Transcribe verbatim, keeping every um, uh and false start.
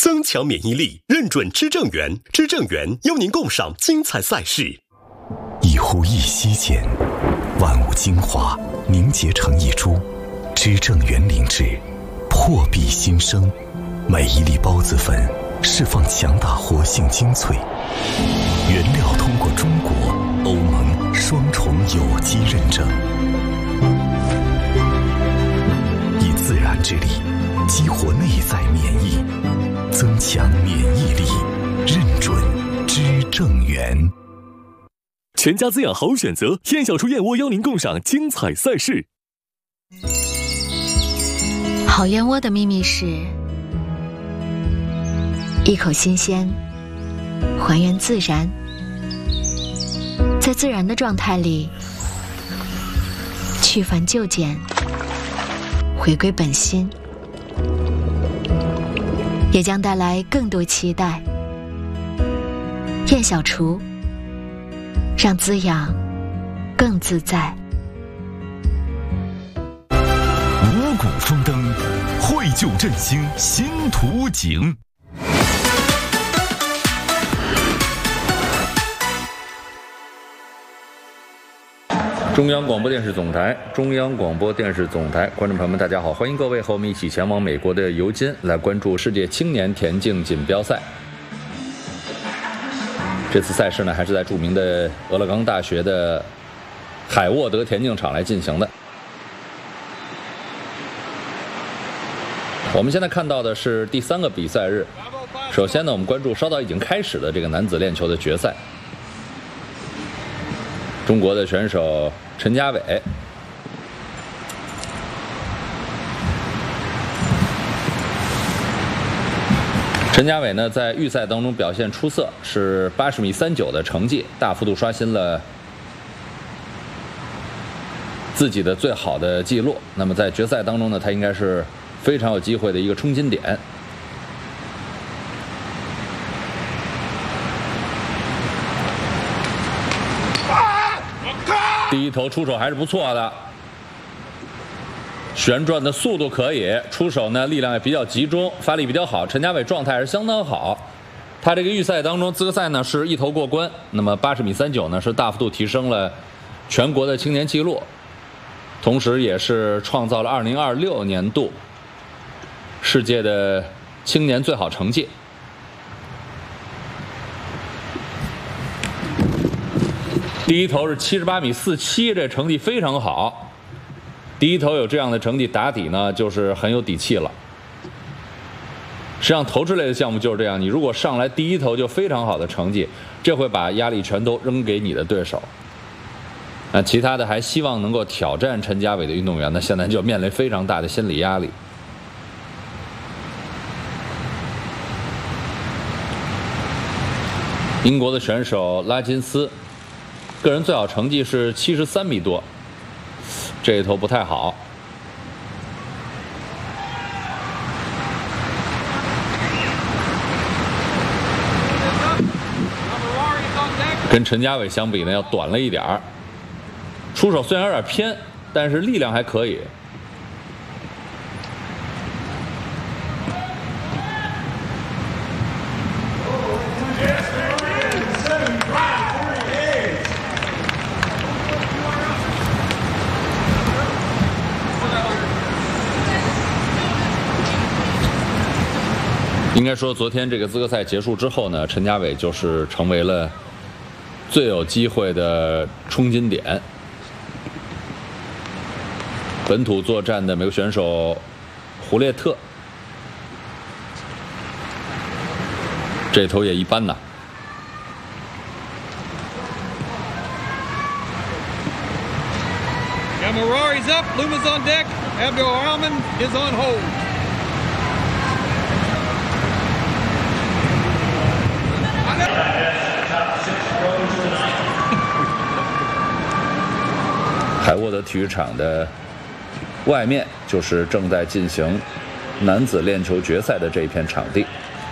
增强免疫力，认准知正源，知正源邀您共赏精彩赛事。 一呼一吸间，万物精华凝结成一株，知正源灵芝，破壁新生。每一粒孢子粉释放强大活性精粹，原料通过中国、欧盟双重有机认证，以自然之力激活内在免疫，增强免疫力，认准知正源。 全家滋养好选择，燕小厨燕窝邀您共赏精彩赛事。 好燕窝的秘密是一口新鲜，还原自然，在自然的状态里去繁就简，回归本心，也将带来更多期待。燕小厨，让滋养更自在。 五谷丰登，绘就振兴新图景。 中央广播电视总台，中央广播电视总台，观众朋友们，大家好，欢迎各位和我们一起前往美国的尤金，来关注世界青年田径锦标赛。这次赛事呢，还是在著名的俄勒冈大学的海沃德田径场来进行的。我们现在看到的是第三个比赛日。首先呢，我们关注稍早已经开始的这个男子链球的决赛。中国的选手陈家伟，陈家伟呢在预赛当中表现出色，是八十米三九的成绩，大幅度刷新了自己的最好的记录。那么在决赛当中呢，他应该是非常有机会的一个冲金点。第一头出手还是不错的，旋转的速度可以，出手呢力量也比较集中，发力比较好。陈家伟状态还是相当好，他这个预赛当中资格赛呢是一头过关，那么八十米三九呢是大幅度提升了全国的青年纪录，同时也是创造了二零二六年度世界的青年最好成绩。第一头是七十八米四七，这成绩非常好。第一头有这样的成绩打底呢，就是很有底气了。实际上，投掷类的项目就是这样，你如果上来第一头就非常好的成绩，这会把压力全都扔给你的对手。那其他的还希望能够挑战陈家伟的运动员呢，现在就面临非常大的心理压力。英国的选手拉金斯，个人最好成绩是七十三米多，这一头不太好。跟陈家伟相比呢，要短了一点儿。出手虽然有点偏，但是力量还可以。应该说，昨天这个资格赛结束之后呢，陈家伟就是成为了最有机会的冲金点。本土作战的美国选手胡列特，这头也一般呐。 Yamarari's up, Luma's on deck, Abdul Rahman is on hold. 海沃德体育场的外面就是正在进行男子链球决赛的这一片场地。